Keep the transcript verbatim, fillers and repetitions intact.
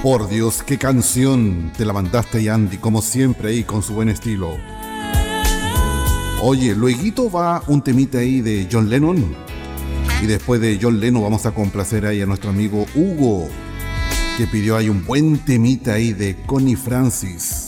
Por Dios, qué canción te la mandaste, Andy, como siempre ahí con su buen estilo. Oye, lueguito va un temita ahí de John Lennon. Y después de John Lennon vamos a complacer ahí a nuestro amigo Hugo, que pidió ahí un buen temita ahí de Connie Francis.